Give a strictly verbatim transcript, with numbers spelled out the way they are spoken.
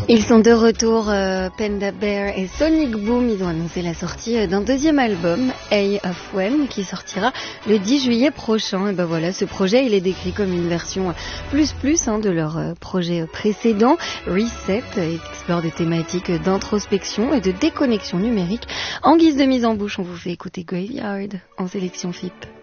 Ils sont de retour, euh, Panda Bear et Sonic Boom. Ils ont annoncé la sortie d'un deuxième album, A of When, qui sortira le dix juillet prochain. Et ben voilà, ce projet, il est décrit comme une version plus plus hein, de leur euh, projet précédent, Reset. Il explore des thématiques d'introspection et de déconnexion numérique. En guise de mise en bouche, on vous fait écouter Graveyard en sélection F I P.